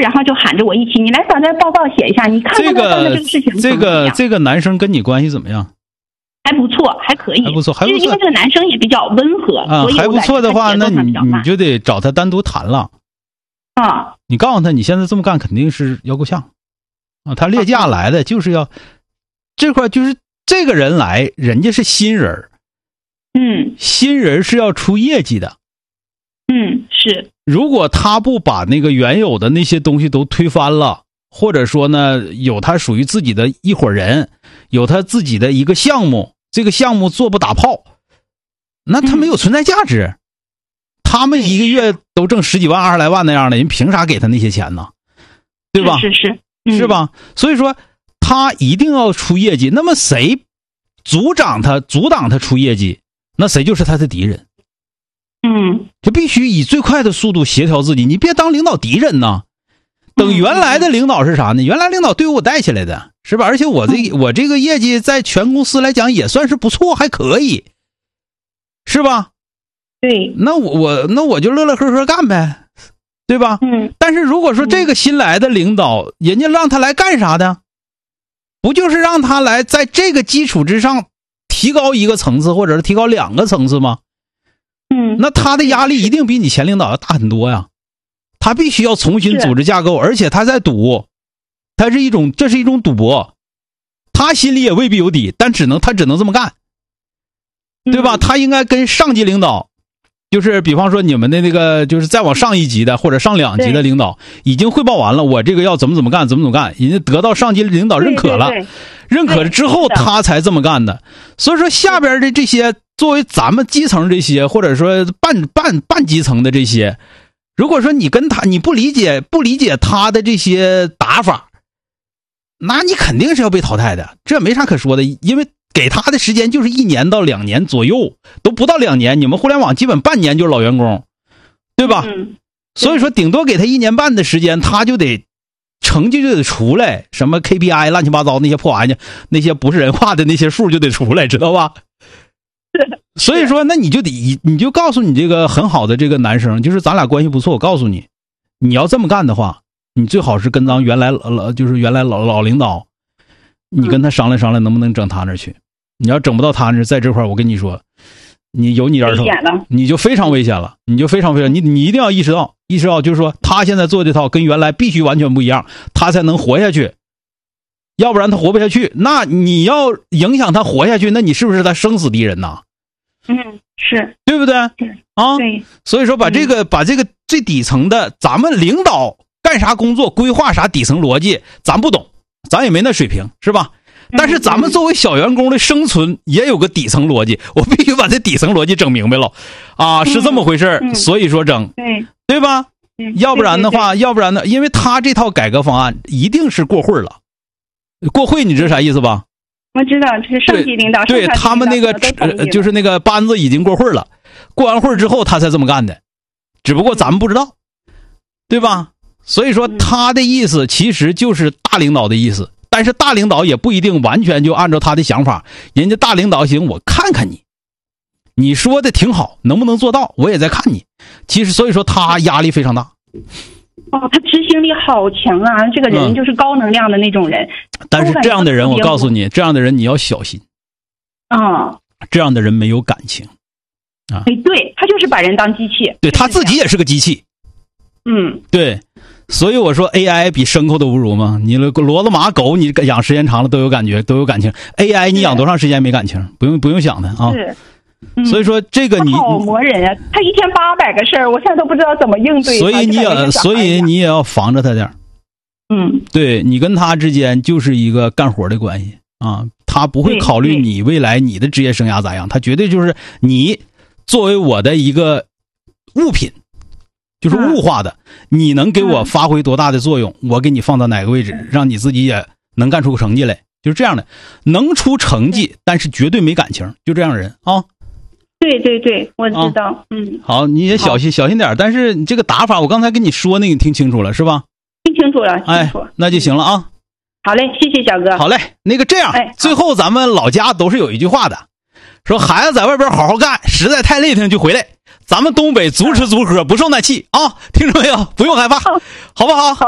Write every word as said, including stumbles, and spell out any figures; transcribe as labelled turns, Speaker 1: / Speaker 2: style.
Speaker 1: 然后就喊着我一起，你来把这报告写一下，你看看他干的这个事情
Speaker 2: 这个这个男生跟你关系怎么样？
Speaker 1: 还不错，还可以，
Speaker 2: 还不错，还不错。
Speaker 1: 因为这个男生也比较温和
Speaker 2: 啊，还不错的话，那你你就得找他单独谈了。
Speaker 1: 啊，
Speaker 2: 你告诉他，你现在这么干肯定是要够呛啊！他列假来的就是要这块，就是这个人来，人家是新人，
Speaker 1: 嗯，
Speaker 2: 新人是要出业绩的，
Speaker 1: 嗯，是。
Speaker 2: 如果他不把那个原有的那些东西都推翻了，或者说呢，有他属于自己的一伙人，有他自己的一个项目，这个项目做不打炮，那他没有存在价值。嗯，他们一个月都挣十几万、二十来万那样的人，凭啥给他那些钱呢？对吧？
Speaker 1: 是是、嗯、
Speaker 2: 是吧？所以说他一定要出业绩。那么谁阻挡他、阻挡他出业绩，那谁就是他的敌人。
Speaker 1: 嗯，
Speaker 2: 就必须以最快的速度协调自己，你别当领导敌人呢。等原来的领导是啥呢？原来领导对我带起来的，是吧？而且我这我这个业绩在全公司来讲也算是不错，还可以，是吧？
Speaker 1: 对，
Speaker 2: 那我我那我就乐乐呵呵干呗，对吧？
Speaker 1: 嗯。
Speaker 2: 但是如果说这个新来的领导，人家让他来干啥的？不就是让他来在这个基础之上提高一个层次，或者是提高两个层次吗？
Speaker 1: 嗯。
Speaker 2: 那他的压力一定比你前领导要大很多呀。他必须要重新组织架构，而且他在赌，他是一种这是一种赌博，他心里也未必有底，但只能他只能这么干，对吧？
Speaker 1: 嗯、
Speaker 2: 他应该跟上级领导。就是比方说你们的那个就是再往上一级的或者上两级的领导已经汇报完了，我这个要怎么怎么干怎么怎么干，人家得到上级领导认可了，
Speaker 1: 对对对，
Speaker 2: 认可了之后他才这么干的。所以说下边的这些作为咱们基层这些或者说半半半基层的这些，如果说你跟他你不理解不理解他的这些打法，那你肯定是要被淘汰的，这没啥可说的。因为给他的时间就是一年到两年左右，都不到两年，你们互联网基本半年就是老员工，对吧？
Speaker 1: 嗯，
Speaker 2: 所以说顶多给他一年半的时间，他就得成绩就得出来，什么 K P I 乱七八糟那些破玩意，那些不是人话的那些数就得出来，知道吧？所以说那你就得你就告诉你这个很好的这个男生，就是咱俩关系不错，我告诉你，你要这么干的话，你最好是跟咱原来老就是原来老老领导，你跟他商量商量能不能整他那儿去。你要整不到他那儿，在这块我跟你说，你有你点手，你就非常危险了，你就非常危险。你你一定要意识到，意识到就是说，他现在做这套跟原来必须完全不一样，他才能活下去。要不然他活不下去，那你要影响他活下去，那你是不是他生死敌人呐？
Speaker 1: 嗯，是，
Speaker 2: 对不对？啊，
Speaker 1: 对。
Speaker 2: 所以说把这个、嗯、把这个最底层的，咱们领导干啥工作，规划啥底层逻辑，咱不懂，咱也没那水平，是吧？但是咱们作为小员工的生存也有个底层逻辑，我必须把这底层逻辑整明白了啊，是这么回事、嗯嗯、所以说整，
Speaker 1: 对
Speaker 2: 对吧？要不然的话，要不然呢？因为他这套改革方案一定是过会了，过会你知道啥意思吧？
Speaker 1: 我知道，这是上级领导，
Speaker 2: 对, 对他们那个就是那个班子已经过会了，过完会之后他才这么干的，只不过咱们不知道，对吧？所以说他的意思其实就是大领导的意思。但是大领导也不一定完全就按照他的想法，人家大领导行，我看看你，你说的挺好，能不能做到，我也在看你。其实所以说他压力非常大。
Speaker 1: 哦，他执行力好强啊，这个人就是高能量的那种人。
Speaker 2: 嗯、但是这样的人，我告诉你，这样的人你要小心。
Speaker 1: 啊、嗯，
Speaker 2: 这样的人没有感情。啊，
Speaker 1: 哎，对，他就是把人当机器。
Speaker 2: 对，他自己也是个机器。
Speaker 1: 嗯，
Speaker 2: 对。所以我说 A I 比牲口都不如嘛，你骡子马狗你养时间长了都有感觉都有感情， A I 你养多长时间没感情，不用不用想的啊。
Speaker 1: 是、
Speaker 2: 嗯、所以说这个你
Speaker 1: 好磨人啊，他一天八百个事儿，我现在都不知道怎么应对。
Speaker 2: 所以你也所以你也要防着他点。
Speaker 1: 嗯，
Speaker 2: 对，你跟他之间就是一个干活的关系啊，他不会考虑你未来你的职业生涯咋样，他绝对就是你作为我的一个物品，就是物化的、嗯、你能给我发挥多大的作用、嗯、我给你放到哪个位置，让你自己也能干出个成绩来，就是这样的，能出成绩但是绝对没感情，就这样人啊。
Speaker 1: 对对对，我知道、啊、嗯。
Speaker 2: 好，你也小心小心点，但是你这个打法我刚才跟你说那个你听清楚了是吧？
Speaker 1: 听清楚了，清楚。
Speaker 2: 哎，那就行了啊。
Speaker 1: 好嘞，谢谢小哥。
Speaker 2: 好嘞，那个这样、哎、最后咱们老家都是有一句话的，说孩子在外边好好干，实在太累挺就回来，咱们东北足吃足喝不受那气啊，听着没有？不用害怕，好不好？
Speaker 1: 好。